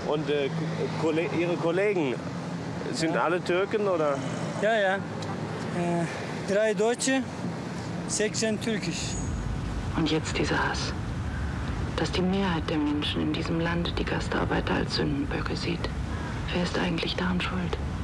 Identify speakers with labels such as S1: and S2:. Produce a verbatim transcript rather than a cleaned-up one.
S1: Und äh, Kolle Ihre Kollegen, sind
S2: Ja.
S1: alle Türken oder?
S2: Ja, ja. Äh, drei Deutsche, sechzehn Türkisch.
S3: Und jetzt dieser Hass. Dass die Mehrheit der Menschen in diesem Lande die Gastarbeiter als Sündenböcke sieht. Wer ist eigentlich daran schuld?